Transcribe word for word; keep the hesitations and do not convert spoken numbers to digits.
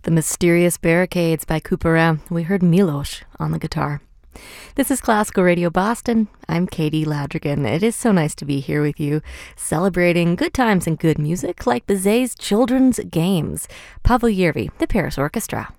The Mysterious Barricades by Couperin. We heard Milos on the guitar. This is Classical Radio Boston. I'm Katie Ladrigan. It is so nice to be here with you, celebrating good times and good music like Bizet's Children's Games. Pavel Yervi, the Paris Orchestra.